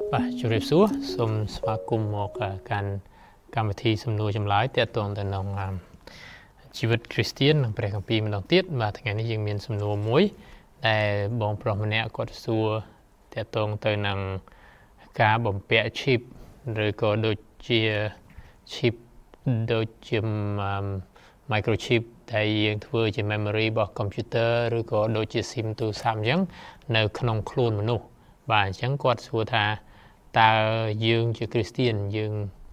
Chủ rệp xúa, xôm xóa cùng mộtการកម្មវិធីសំណួរចម្លើយទាក់ទងទៅនឹងជីវិតគ្រីស្ទាននិងព្រះគម្ពីរម្ដងទៀតបាទថ្ងៃនេះយើងមានសំណួរមួយដែលបងប្រុសម្នាក់គាត់សួរទាក់ទងទៅនឹងការបំពាក់ chip ឬក៏ដូចជា chip ដូចជា microchip ដែលយើងធ្វើជា memory របស់ computer ឬក៏ដូចជា SIM ទូរស័ព្ទអញ្ចឹងនៅក្នុងខ្លួនមនុស្សបាទអញ្ចឹងគាត់សួរថាតើយើងជាគ្រីស្ទានយើង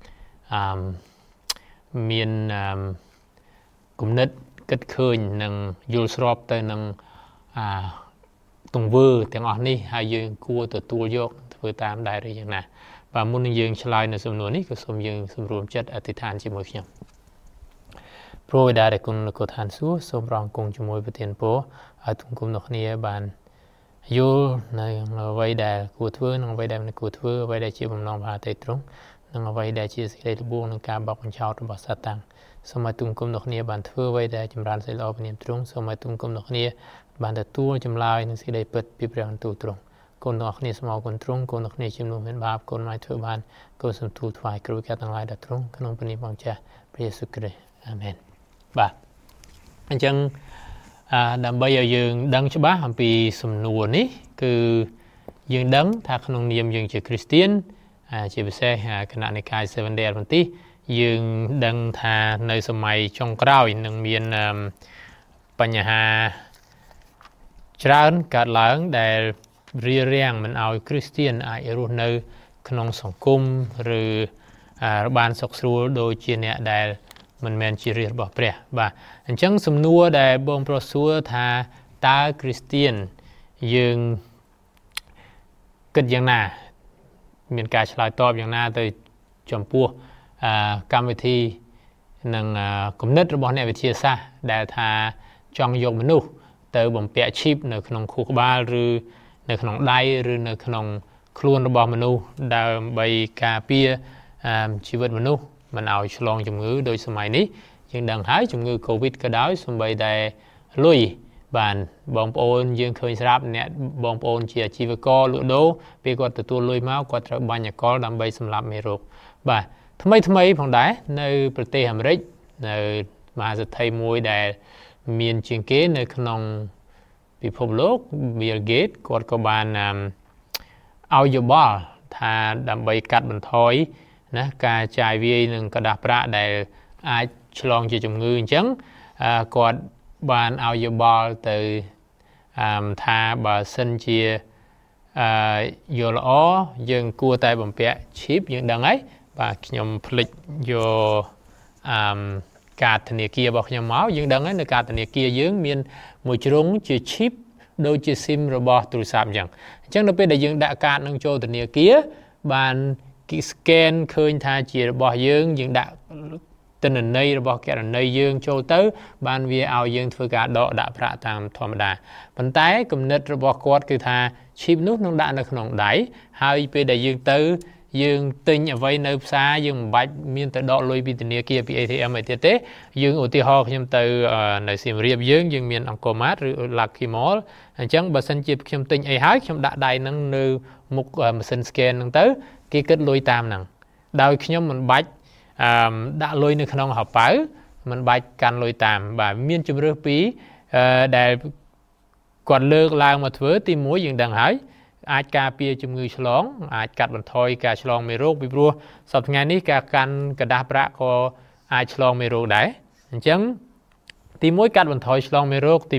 មានគំនិតគិតឃើញនិងយល់ស្របទៅនឹងទង្វើទាំងអស់នេះហើយយើងគួរទទួលយកធ្វើតាមដែរឬយ៉ាងណាបាទមុននឹងយើងឆ្លើយនៅសំណួរនេះក៏សូមយើងសម្រួមចិត្តអធិដ្ឋានជាមួយខ្ញុំព្រះបិតាដែលគង់នៅឋានសួគ៌សូមប្រងគង់ជាមួយប្រទានពរឲ្យទុំគុំអ្នកគ្នាបានយល់នៅអ្វីដែលគួរធ្វើនិងអ្វីដែលមិនគួរធ្វើអ្វីដែលជាបំណងរបស់អតីតត្រង់និងអ្វីដែលជាសេចក្តីល្បួងនឹងការបោកបញ្ឆោតរបស់សាតាំងសូមឲ្យទុំគុំអ្នកគ្នាបានធ្វើអ្វីដែលចម្រើនសេចក្តីល្អព្រះនាមទ្រង់សូមឲ្យទុំគុំអ្នកគ្នាបានទទួលចម្លើយនឹងសេចក្តីពិតពីព្រះបន្ទូលទ្រង់គុណអ្នកគ្នាស្មោគុណទ្រង់គុណអ្នកគ្នាជំនួសមានបាបគុណឲ្យធ្វើបានគុណសំទូលថ្វាយគ្រូការទាំងឡាយដល់ទ្រង់ក្នុងព្រះនាមរបស់ចាស់ព្រះយេស៊ូវគ្រីស្ទអាមែនបាទអញ្ចឹងដើម្បីឲ្យយើងដឹងច្បាស់អំពីសំណួរនេះគឺយើងដឹងថាក្នុងនាមយើងជាគ្រីស្ទានជាពិសេសគណៈនិកាយ Seventh Day Adventist យើងដឹងថានៅសម័យចុងក្រោយនឹងមានបញ្ហាច្រើនកើតឡើងដែលរារាំងមិនឲ្យគ្រីស្ទានអាចរស់នៅក្នុងសង្គមឬបានសុខស្រួលដូចជាអ្នកដែលមិនមែនជារាជរបស់ព្រះបាទអញ្ចឹងសំណួរដែលបងប្រុសសួរថាតើគ្រីស្ទានយើងគិតយ៉ាងណាមានការឆ្លើយតបយ៉ាងណាទៅចំពោះកម្មវិធីនិងគំនិតរបស់អ្នកវិទ្យាសាស្ត្រដែលថាចង់យកមនុស្សទៅបំពាក់ chip នៅក្នុងខួរក្បាលឬនៅក្នុងដៃឬនៅក្នុងខ្លួនរបស់មនុស្សដើម្បីការពារជីវិតមនុស្សមិនឲ្យឆ្លងជំងឺដោយសម័យនេះយើងដឹងហើយជំងឺ Covid ក៏ដោយសូម្បីតែលុយបានបងប្អូនយើងឃើញស្រាប់អ្នកបងប្អូនជាអាជីវករលក់ដូរពេលគាត់ទទួលលុយមកគាត់ត្រូវបាញ់អកលដើម្បីសម្លាប់មេរោគបាទថ្មីផងដែរនៅប្រទេសអាមេរិកនៅមហាសេដ្ឋីមួយដែលមានជាងគេនៅក្នុងពិភពលោក Bill Gates គាត់ក៏បានឲ្យយោបល់ថាដើម្បីកាត់បន្ថយណាការចាយវាយនឹងกระดาษប្រាក់ដែលអាចឆ្លងជាជំងឺអញ្ចឹងគាត់បានឲ្យយោបល់ទៅថាបើសិនជាយល់ល្អយើងគួរតែបំពាក់ chip យើងដឹងហើយបាទខ្ញុំភ្លេចយកកាតធនាគាររបស់ខ្ញុំមកយើងដឹងហើយនៅកាតធនាគារយើងមានមួយជ្រុងជា chip ដូចជា SIM របស់ទូរស័ព្ទអញ្ចឹងនៅពេលដែលយើងដាក់កាតនឹងចូលធនាគារបានគេ scan ឃើញថាជារបស់យើងដាក់ទិន្នន័យរបស់គណនីយើងចូលទៅបានវាឲ្យយើងធ្វើការដកដាក់ប្រាក់តាមធម្មតាប៉ុន្តែគំនិតរបស់គាត់គឺថា chip នោះនឹងដាក់នៅក្នុងដៃហើយពេលដែលយើងទៅយើងទិញអ្វីនៅផ្សារយើងមិនបាច់មានទៅដកលុយពីធនាគារពី ATM អីទៀតទេយើងឧទាហរណ៍ខ្ញុំទៅនៅសៀមរាបយើងមានអង្គរម៉ាតឬ Lucky Mall អញ្ចឹងបើសិនជាខ្ញុំទិញអីហើយខ្ញុំដាក់ដៃនឹងនៅមុខម៉ាស៊ីន scan ហ្នឹងទៅគេគិតលុយតាមហ្នឹងដោយខ្ញុំមិនបាច់ដាក់លុយនៅក្នុងហោប៉ៅមិនបាច់កាន់លុយតាមបាទមានជំរើសពីរដែលគាត់លើកឡើងមកធ្វើទី1យើងដឹងហើយអាចការពារជំងឺឆ្លងអាចកាត់បន្ថយការឆ្លងមេរោគពីព្រោះសប្តាហ៍ថ្ងៃនេះការកាន់กระดาษប្រាក់ក៏អាចឆ្លងមេរោគដែរអញ្ចឹងទី1កាត់បន្ថយឆ្លងមេរោគទី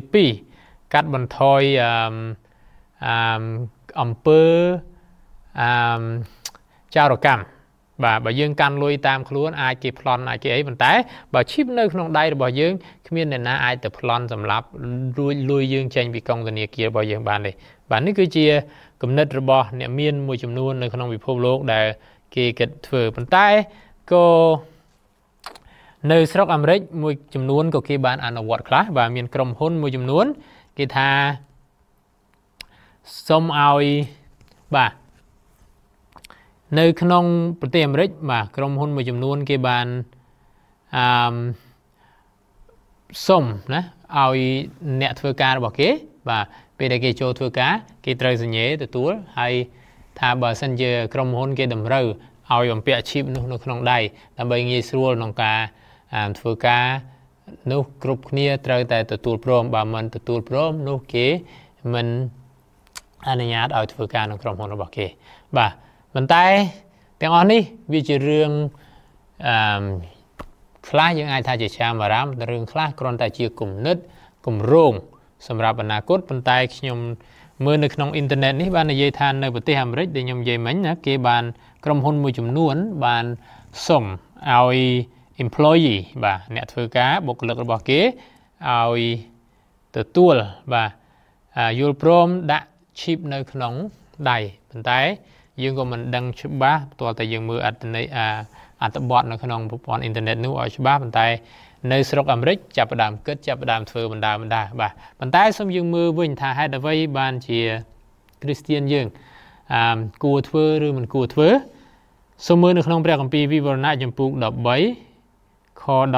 2កាត់បន្ថយអំពើចោរកម្មបាទបើយើងកាន់លុយតាមខ្លួនអាចគេប្លន់អាចគេអីប៉ុន្តែបើ chip នៅក្នុងដៃរបស់យើងគ្មានអ្នកណាអាចទៅប្លន់សម្រាប់រួចលុយយើងចេញពីកងធនាគាររបស់យើងបានទេបាទនេះគឺជាគំនិតរបស់អ្នកមានមួយចំនួននៅក្នុងពិភពលោកដែលគេគិតធ្វើប៉ុន្តែក៏នៅស្រុកអាមេរិកមួយចំនួនក៏គេបានអនុវត្តខ្លះបាទមានក្រុមហ៊ុនមួយចំនួនគេថាសុំឲ្យបាទនៅក្នុងប្រទេសអាមេរិកបាទក្រុមហ៊ុនមួយចំនួនគេបានសុំណាឲ្យអ្នកធ្វើការរបស់គេបាទពេលដែលគេចូលធ្វើការគេត្រូវសញ្ញេទទួលហើយ thà bà sânជាក្រុមហ៊ុនគេតម្រូវឲ្យបំពាក់ chip នោះនៅក្នុងដៃដើម្បីងាយស្រួលក្នុងការធ្វើការនោះគ្រប់គ្នាត្រូវតែទទួលព្រមបើមិនទទួលព្រមនោះគេមិនអនុញ្ញាតឲ្យធ្វើការនៅក្រុមហ៊ុនរបស់គេបាទប៉ុន្តែទាំងអស់នេះវាជារឿងខ្លះយើងអាចថាជាចាមអារម្មណ៍រឿងខ្លះគ្រាន់តែជាគំនិតគម្រោងសម្រាប់អនាគតប៉ុន្តែខ្ញុំមើលនៅក្នុងអ៊ីនធឺណិតនេះបាននិយាយថានៅប្រទេសអាមេរិកដែលខ្ញុំនិយាយមិញណាគេបានក្រុមហ៊ុនមួយចំនួនបានសុំឲ្យ employee បាទអ្នកធ្វើការបុគ្គលិករបស់គេឲ្យទទួលបាទយល់ព្រមដាក់ chip នៅក្នុងដៃប៉ុន្តែយើងក៏មិនដឹងច្បាស់ផ្ទាល់តែយើងមើលអត្ថបទនៅក្នុងប្រព័ន្ធអ៊ីនធឺណិតនោះឲ្យច្បាស់ប៉ុន្តែនៅស្រុកអាមេរិកចាប់ផ្ដើមគិតចាប់ផ្ដើមធ្វើបណ្ដាបាទប៉ុន្តែសូមយើងមើលវិញថាហេតុអ្វីបានជាគ្រីស្ទានយើងគួរធ្វើឬមិនគួរធ្វើសូមមើលនៅក្នុងព្រះគម្ពីរវិវរណៈចំពុក13ខ16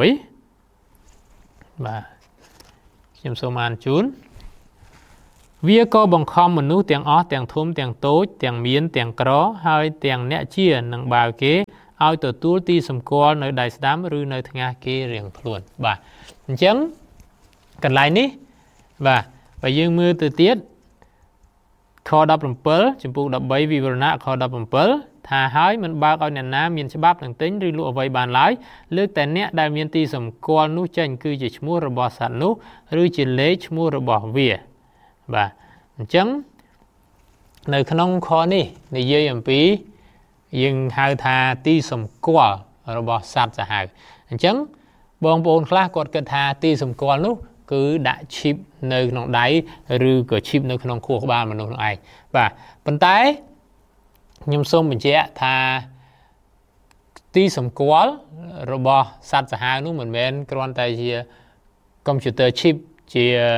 បាទខ្ញុំសូមអានជូនវាក៏បង្ខំមនុស្សទាំងអស់ទាំងធំទាំងតូចទាំងមានទាំងក្រហើយទាំងអ្នកជានឹងបាវគេឲ្យទទួលទីសម្គាល់នៅដៃស្ដាំឬនៅថ្ងាសគេរៀងខ្លួនបាទអញ្ចឹងកន្លែងនេះបាទបើយើងមើលទៅទៀតខ17ចំពុក13វិវរណៈខ17ថាហើយមិនបើកឲ្យអ្នកណាមានច្បាប់នឹងទិញឬលក់អ្វីបានឡើយលើកតែអ្នកដែលមានទីសម្គាល់នោះចេញគឺជាឈ្មោះរបស់សត្វនោះឬជាលេខឈ្មោះរបស់វាបាទអញ្ចឹងនៅក្នុងខនេះនិយាយអំពីយើងហៅថាទីសម្គាល់របស់សត្វសាហាវអញ្ចឹងបងប្អូនខ្លះគាត់គិតថាទីសម្គាល់នោះគឺដាក់ chip នៅក្នុងដៃឬក៏ chip នៅក្នុងខួរក្បាលមនុស្សនោះឯងបាទប៉ុន្តែខ្ញុំសូមបញ្ជាក់ថាទីសម្គាល់របស់សត្វសាហាវនោះមិនមែនគ្រាន់តែជា computer chip ជា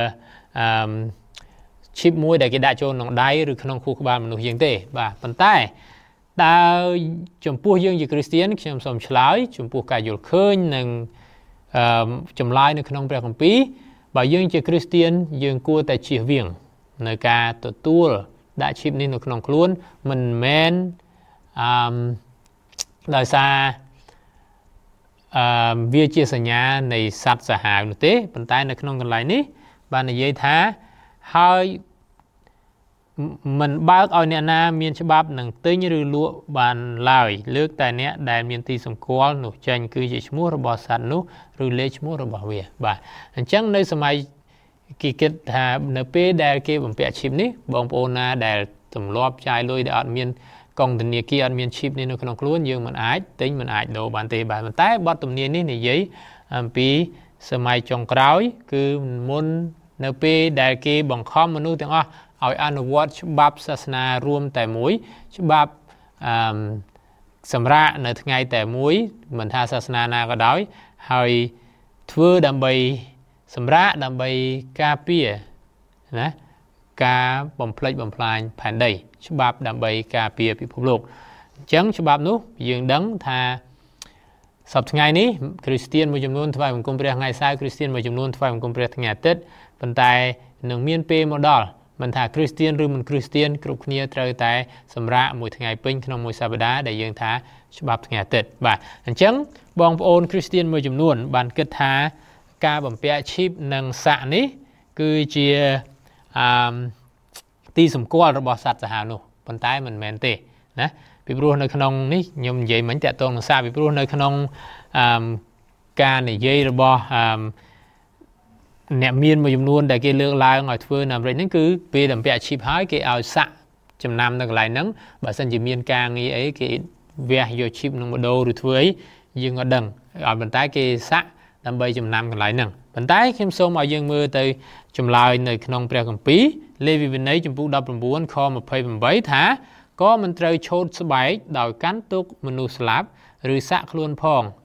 chip មួយដែលគេដាក់ចូលក្នុងដៃឬក្នុងខួរក្បាលមនុស្សយើងទេបាទប៉ុន្តែតើចំពោះយើងជាគ្រីស្ទានខ្ញុំសូមឆ្លើយចំពោះការយល់ឃើញនិងចម្លើយនៅក្នុងព្រះគម្ពីរបើយើងជាគ្រីស្ទានយើងគួរតែជៀសវាងនៅការទទួលដាក់ chip នេះនៅក្នុងខ្លួនមិនមែនដោយសារវាជាសញ្ញានៃសត្វសាហាវនោះទេប៉ុន្តែនៅក្នុងកន្លែងនេះបាននិយាយថាហើយមិនបើកឲ្យអ្នកណាមានច្បាប់នឹងទិញឬលក់បានឡើយលើកតែអ្នកដែលមានទីសម្គាល់នោះចេញគឺជាឈ្មោះរបស់សត្វនោះឬលេខឈ្មោះរបស់វាបាទអញ្ចឹងនៅសម័យគេគិតថានៅពេលដែលគេបំពាក់ chip នេះបងប្អូនណាដែលទម្លាប់ចាយលុយដែលអត់មានកងធនាគារអត់មាន chip នេះនៅក្នុងខ្លួនយើងមិនអាចទិញមិនអាចដូរបានទេបាទប៉ុន្តែបទទំនាយនេះនិយាយអំពីសម័យចុងក្រោយគឺមុននៅពេលដែលគេបង្ខំមនុស្សទាំងអស់ឲ្យអនុវត្តច្បាប់សាសនារួមតែមួយច្បាប់សម្រាប់នៅថ្ងៃតែមួយមិនថាសាសនាណាក៏ដោយហើយធ្វើដើម្បីសម្រាប់ដើម្បីការពារណាការបំផ្លិចបំផ្លាញផែនដីច្បាប់ដើម្បីការពារពិភពលោកអញ្ចឹងច្បាប់នោះយើងដឹងថាសប្តាហ៍ថ្ងៃនេះគ្រីស្ទានមួយចំនួនថ្វាយបង្គំព្រះថ្ងៃសៅរ៍គ្រីស្ទានមួយចំនួនថ្វាយបង្គំព្រះថ្ងៃអាទិត្យប៉ុន្តែនឹងមានពេលមកដល់មិនថាគ្រីស្ទានឬមិនគ្រីស្ទានគ្រប់គ្នាត្រូវតែសម្រាកមួយថ្ងៃពេញក្នុងមួយសប្តាហ៍ដែលយើងថាច្បាប់ថ្ងៃអាទិត្យបាទអញ្ចឹងបងប្អូនគ្រីស្ទានមួយចំនួនបានគិតថាការបំពាក់ chip និងសាក់នេះគឺជាទីសម្គាល់របស់សត្វសាហាវនោះប៉ុន្តែមិនមែនទេណាពីព្រោះនៅក្នុងនេះខ្ញុំនិយាយមិញតាក់ទងនឹងសាក់ពីព្រោះនៅក្នុងការនិយាយរបស់អ្នកមានមួយចំនួនដែលគេលើកឡើងឲ្យធ្វើនៅអាមេរិកហ្នឹងគឺពេលបំពាក់ chip ហើយគេឲ្យសាក់ចំណាំនៅកន្លែងហ្នឹងបើសិនជាមានការងារអីគេវះយក chip នឹងមកដូរឬធ្វើអីយើងក៏ដឹងឲ្យប៉ុន្តែគេសាក់ដើម្បីចំណាំកន្លែងហ្នឹងប៉ុន្តែខ្ញុំសូមឲ្យយើងមើលទៅចម្លើយនៅក្នុងព្រះគម្ពីរលេវីវិន័យចំពុក19ខ28ថាក៏មិនត្រូវឆូតស្បែកដោយកាន់ទុកមនុស្សស្លាប់ឬសាក់ខ្លួនផង